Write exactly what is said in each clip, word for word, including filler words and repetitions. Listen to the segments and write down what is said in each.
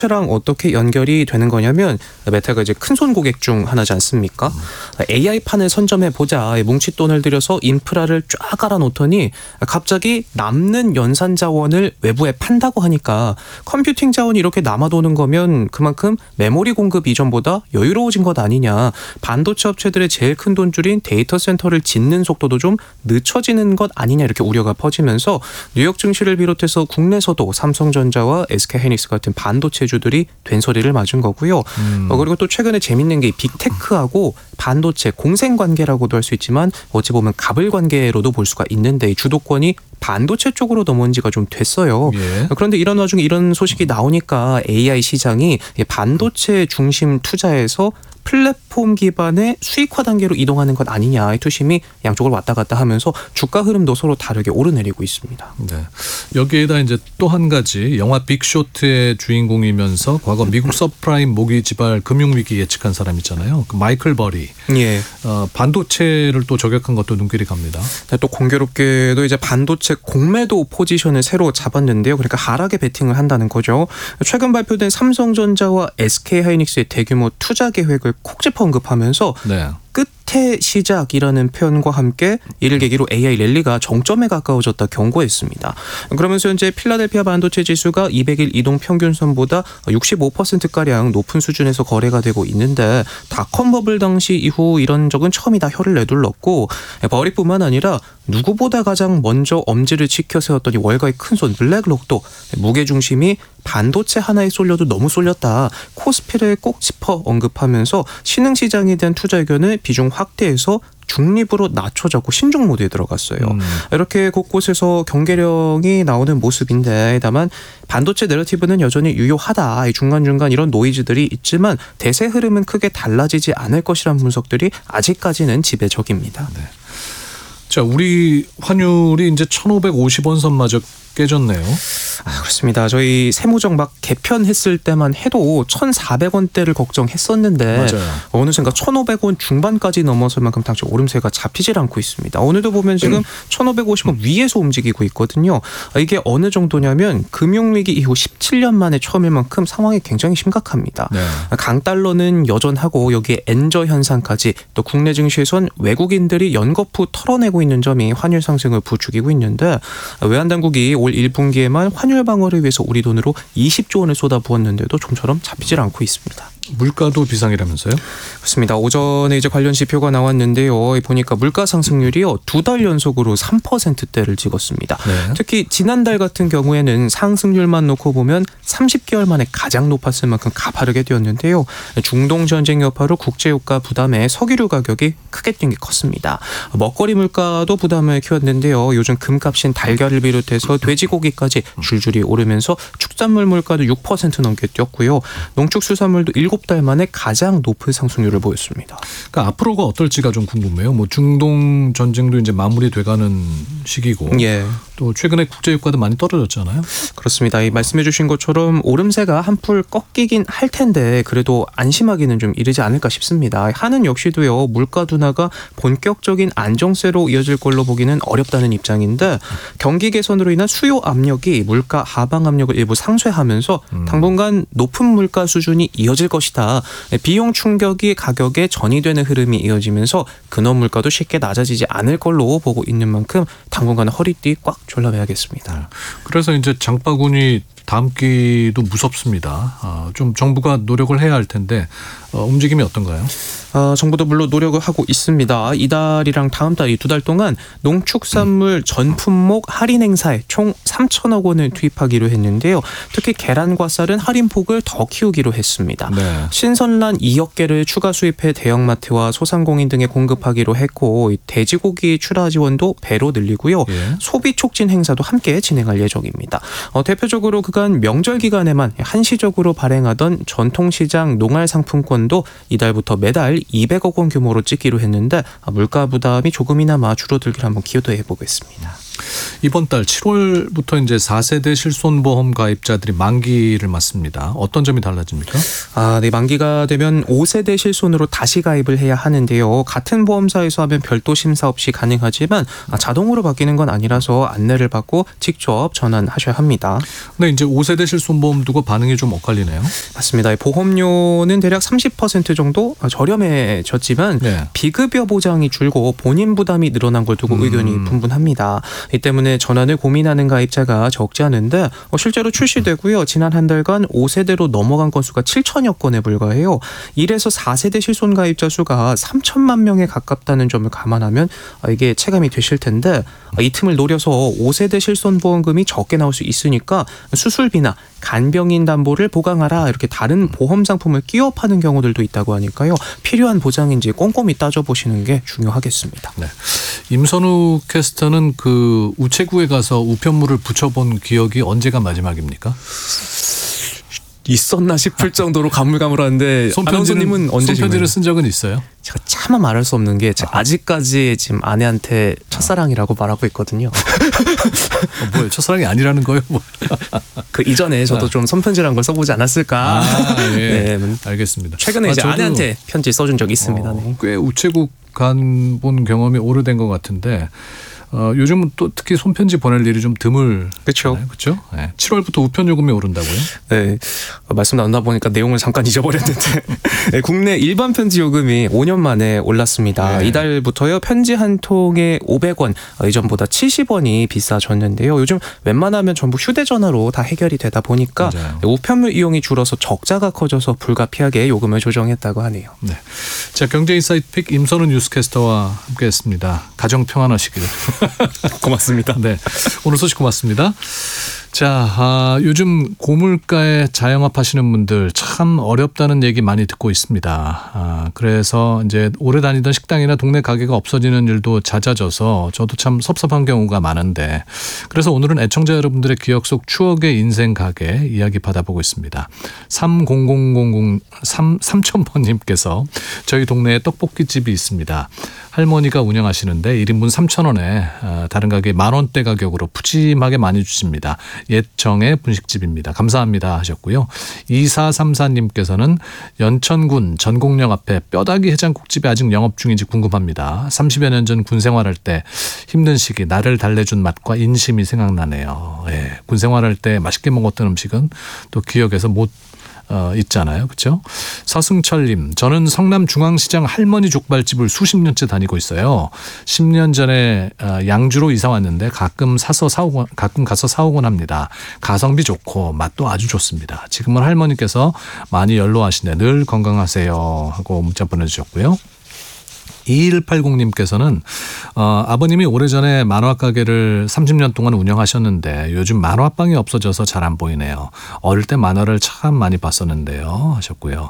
랑 어떻게 연결이 되는 거냐면 메타가 이제 큰손 고객 중 하나지 않습니까? 음. 에이아이판을 선점해보자 뭉칫돈을 들여서 인프라를 쫙 깔아놓더니 갑자기 남는 연산 자원을 외부에 판다고 하니까 컴퓨팅 자원이 이렇게 남아도는 거면 그만큼 메모리 공급 이전보다 여유로워진 것 아니냐. 반도체 업체들의 제일 큰 돈줄인 데이터 센터를 짓는 속도도 좀 늦춰지는 것 아니냐 이렇게 우려가 퍼지면서 뉴욕 증시를 비롯해서 국내에서도 삼성전자와 에스케이하이닉스 같은 반도체 주들이 된소리를 맞은 거고요. 음. 어, 그리고 또 최근에 재밌는 게 빅테크하고 반도체 공생 관계라고도 할 수 있지만 어찌 보면 갑을 관계로도 볼 수가 있는데 이 주도권이 반도체 쪽으로 넘어온 지가 좀 됐어요. 예. 그런데 이런 와중에 이런 소식이 나오니까 에이아이 시장이 반도체 중심 투자에서 플랫폼 기반의 수익화 단계로 이동하는 것 아니냐. 이 투심이 양쪽을 왔다 갔다 하면서 주가 흐름도 서로 다르게 오르내리고 있습니다. 네. 여기에다 이제 또 한 가지 영화 빅쇼트의 주인공이면서 과거 미국 서프라임 모기 지발 금융위기 예측한 사람 있잖아요. 그 마이클 버리. 예. 어, 반도체를 또 저격한 것도 눈길이 갑니다. 네, 또 공교롭게도 이제 반도체 공매도 포지션을 새로 잡았는데요. 그러니까 하락에 베팅을 한다는 거죠. 최근 발표된 삼성전자와 에스케이하이닉스의 대규모 투자 계획을 콕 집어 언급하면서 네. 끝의 시작이라는 표현과 함께 이를 계기로 에이아이 랠리가 정점에 가까워졌다 경고했습니다. 그러면서 현재 필라델피아 반도체 지수가 이백 일 이동 평균선보다 육십오 퍼센트가량 높은 수준에서 거래가 되고 있는데 닷컴 버블 당시 이후 이런 적은 처음이다 혀를 내둘렀고 버리뿐만 아니라 누구보다 가장 먼저 엄지를 지켜 세웠더니 월가의 큰손 블랙록도 무게중심이 반도체 하나에 쏠려도 너무 쏠렸다. 코스피를 꼭 짚어 언급하면서 신흥시장에 대한 투자 의견을 비중 확대해서 중립으로 낮춰졌고 신중 모드에 들어갔어요. 음. 이렇게 곳곳에서 경계령이 나오는 모습인데 다만 반도체 내러티브는 여전히 유효하다. 중간중간 이런 노이즈들이 있지만 대세 흐름은 크게 달라지지 않을 것이라는 분석들이 아직까지는 지배적입니다. 네. 자, 우리 환율이 이제 천오백오십 원 선마저 깨졌네요. 아, 그렇습니다. 저희 세무정 막 개편했을 때만 해도 천사백 원대를 걱정했었는데 맞아요. 어느샌가 천오백 원 중반까지 넘어설 만큼 당초 오름세가 잡히질 않고 있습니다. 오늘도 보면 지금 음. 천오백오십 원 위에서 움직이고 있거든요. 이게 어느 정도냐면 금융위기 이후 십칠 년 만에 처음일 만큼 상황이 굉장히 심각합니다. 네. 강달러는 여전하고 여기에 엔저 현상까지 또 국내 증시에선 외국인들이 연거푸 털어내고 있는 점이 환율 상승을 부추기고 있는데 외환당국이 올 일 분기에만 환율 방어를 위해서 우리 돈으로 이십조 원을 쏟아부었는데도 좀처럼 잡히질 않고 있습니다. 물가도 비상이라면서요? 그렇습니다. 오전에 이제 관련 지표가 나왔는데요. 보니까 물가 상승률이요 두 달 연속으로 삼 퍼센트대를 찍었습니다. 네. 특히 지난달 같은 경우에는 상승률만 놓고 보면 삼십 개월 만에 가장 높았을 만큼 가파르게 뛰었는데요. 중동 전쟁 여파로 국제유가 부담에 석유류 가격이 크게 뛴 게 컸습니다. 먹거리 물가도 부담을 키웠는데요. 요즘 금값인 달걀을 비롯해서 돼지고기까지 줄줄이 오르면서 축산물 물가도 육 퍼센트 넘게 뛰었고요. 농축수산물도 일곱 달 만에 가장 높은 상승률을 보였습니다. 그러니까 앞으로가 어떨지가 좀 궁금해요. 뭐 중동 전쟁도 이제 마무리돼가는 시기고, 예. 또 최근에 국제유가도 많이 떨어졌잖아요. 그렇습니다. 이 말씀해주신 것처럼 오름세가 한풀 꺾이긴 할 텐데 그래도 안심하기는 좀 이르지 않을까 싶습니다. 한은 역시도요 물가 둔화가 본격적인 안정세로 이어질 걸로 보기는 어렵다는 입장인데 경기 개선으로 인한 수요 압력이 물가 하방 압력을 일부 상쇄하면서 음. 당분간 높은 물가 수준이 이어질 것이다. 비용 충격이 가격에 전이되는 흐름이 이어지면서 근원 물가도 쉽게 낮아지지 않을 걸로 보고 있는 만큼 당분간은 허리띠 꽉 졸라매야겠습니다. 그래서 이제 장바구니 다음 기도 무섭습니다. 어, 좀 정부가 노력을 해야 할 텐데 어, 움직임이 어떤가요? 어, 정부도 물론 노력을 하고 있습니다. 이달이랑 다음 달 이 두 달 동안 농축산물 전 품목 할인 행사에 총 삼천억 원을 투입하기로 했는데요. 특히 계란과 쌀은 할인폭을 더 키우기로 했습니다. 네. 신선란 이억 개를 추가 수입해 대형마트와 소상공인 등에 공급하기로 했고 돼지고기 출하 지원도 배로 늘리고요. 예. 소비 촉진 행사도 함께 진행할 예정입니다. 어, 대표적으로 그간 명절 기간에만 한시적으로 발행하던 전통시장 농알 상품권도 이달부터 매달 이백억 원 규모로 찍기로 했는데 물가 부담이 조금이나마 줄어들기를 한번 기대해 보겠습니다. 이번 달 칠월부터 이제 사 세대 실손보험 가입자들이 만기를 맞습니다. 어떤 점이 달라집니까? 아, 네, 만기가 되면 오 세대 실손으로 다시 가입을 해야 하는데요. 같은 보험사에서 하면 별도 심사 없이 가능하지만 자동으로 바뀌는 건 아니라서 안내를 받고 직접 전환하셔야 합니다. 네, 이제 오 세대 실손보험 두고 반응이 좀 엇갈리네요. 맞습니다. 보험료는 대략 삼십 퍼센트 정도 저렴해졌지만 네. 비급여 보장이 줄고 본인 부담이 늘어난 걸 두고 음. 의견이 분분합니다. 이 때문에 전환을 고민하는 가입자가 적지 않은데 실제로 출시되고요. 지난 한 달간 오 세대로 넘어간 건수가 칠천여 건에 불과해요. 일에서 사 세대 실손 가입자 수가 삼천만 명에 가깝다는 점을 감안하면 이게 체감이 되실 텐데 이 틈을 노려서 오 세대 실손보험금이 적게 나올 수 있으니까 수술비나 간병인 담보를 보강하라 이렇게 다른 보험 상품을 끼워 파는 경우들도 있다고 하니까요. 필요한 보장인지 꼼꼼히 따져보시는 게 중요하겠습니다. 네. 임선우 캐스터는 그 우체국에 가서 우편물을 붙여본 기억이 언제가 마지막입니까? 있었나 싶을 정도로 가물가물한데 아나운서님은 언제 손편지를 쓴 적은 있어요? 제가 차마 말할 수 없는 게 제가 아직까지 지금 아내한테 첫사랑이라고 말하고 있거든요. 어, 뭐예요? 첫사랑이 아니라는 거예요? 뭐. 그 이전에 저도 좀 손편지란 걸 써보지 않았을까. 아, 예. 네. 알겠습니다. 최근에 아, 이제 저도, 아내한테 편지 써준 적이 있습니다. 어, 네. 꽤 우체국 간 본 경험이 오래된 것 같은데 어, 요즘은 또 특히 손편지 보낼 일이 좀 드물. 그렇죠. 그렇죠. 네. 칠월부터 우편 요금이 오른다고요? 네, 말씀 나누다 보니까 내용을 잠깐 잊어버렸는데 네, 국내 일반 편지 요금이 오 년 만에 올랐습니다. 네. 이달부터요 편지 한 통에 오백 원, 이전보다 칠십 원이 비싸졌는데요. 요즘 웬만하면 전부 휴대전화로 다 해결이 되다 보니까 맞아요. 우편물 이용이 줄어서 적자가 커져서 불가피하게 요금을 조정했다고 하네요. 네. 자, 경제인사이트 픽 임선우 뉴스캐스터와 함께했습니다. 가정 평안하시길. 고맙습니다. 네, 오늘 소식 고맙습니다. 자, 아, 요즘 고물가에 자영업하시는 분들 참 어렵다는 얘기 많이 듣고 있습니다. 아, 그래서 이제 오래 다니던 식당이나 동네 가게가 없어지는 일도 잦아져서 저도 참 섭섭한 경우가 많은데 그래서 오늘은 애청자 여러분들의 기억 속 추억의 인생 가게 이야기 받아보고 있습니다. 삼공공공공 삼천 번님께서 저희 동네에 떡볶이집이 있습니다. 할머니가 운영하시는데 일 인분 삼천 원에 다른 가게 만 원대 가격으로 푸짐하게 많이 주십니다. 옛정의 분식집입니다. 감사합니다 하셨고요. 이사삼사님께서는 연천군 전곡역 앞에 뼈다귀 해장국집이 아직 영업 중인지 궁금합니다. 삼십여 년 전 군 생활할 때 힘든 시기 나를 달래준 맛과 인심이 생각나네요. 예, 군 생활할 때 맛있게 먹었던 음식은 또 기억에서 못 어, 있잖아요. 그렇죠? 서승철님, 저는 성남중앙시장 할머니 족발집을 수십 년째 다니고 있어요. 십 년 전에 어, 양주로 이사 왔는데 가끔 사서 사오곤 가끔 가서 사오곤 합니다. 가성비 좋고 맛도 아주 좋습니다. 지금은 할머니께서 많이 연로하시네. 늘 건강하세요 하고 문자 보내주셨고요. 이일팔공님께서는 어, 아버님이 오래전에 만화 가게를 삼십 년 동안 운영하셨는데 요즘 만화방이 없어져서 잘 안 보이네요. 어릴 때 만화를 참 많이 봤었는데요 하셨고요.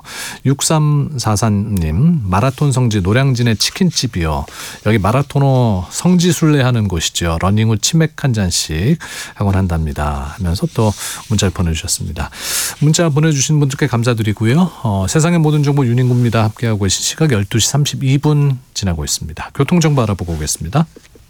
육삼사사님 마라톤 성지 노량진의 치킨집이요. 여기 마라토너 성지순례하는 곳이죠. 러닝 후 치맥 한 잔씩 하곤 한답니다 하면서 또 문자를 보내주셨습니다. 문자 보내주신 분들께 감사드리고요. 어, 세상의 모든 정보 윤인구입니다. 함께하고 계신 시각 열두 시 삼십이 분 지나고 있습니다. 교통정보 알아보고 오겠습니다.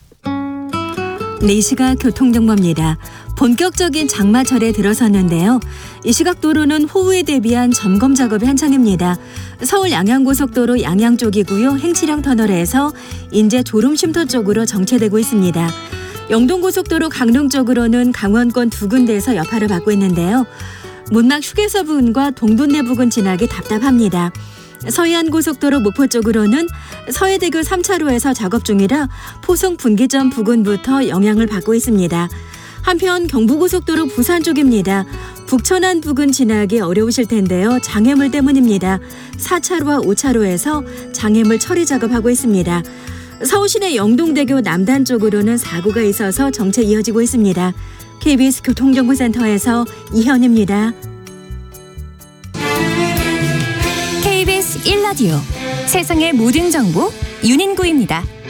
네 시각 교통정보입니다. 본격적인 장마철에 들어섰는데요. 이 시각 도로는 호우에 대비한 점검 작업이 한창입니다. 서울 양양고속도로 양양 쪽이고요. 행치령 터널에서 인제 졸음쉼터 쪽으로 정체되고 있습니다. 영동고속도로 강릉 쪽으로는 강원권 두 군데에서 여파를 받고 있는데요. 문막 휴게소 부근과 동돈내 부근 지나기 답답합니다. 서해안고속도로 목포 쪽으로는 서해대교 삼 차로에서 작업 중이라 포송 분기점 부근부터 영향을 받고 있습니다. 한편 경부고속도로 부산 쪽입니다. 북천안 부근 지나기 어려우실 텐데요. 장애물 때문입니다. 사 차로와 오 차로에서 장애물 처리 작업하고 있습니다. 서울시내 영동대교 남단 쪽으로는 사고가 있어서 정체 이어지고 있습니다. 케이비에스 교통정보센터에서 이현입니다. 케이비에스 일 라디오 세상의 모든 정보 윤인구입니다.